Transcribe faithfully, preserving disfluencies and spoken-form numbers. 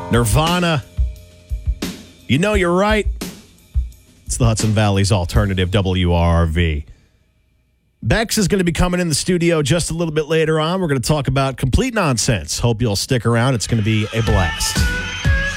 Nirvana. You know you're right. It's the Hudson Valley's alternative W R V. Bex is going to be coming in the studio just a little bit later on. We're going to talk about complete nonsense. Hope you'll stick around. It's going to be a blast.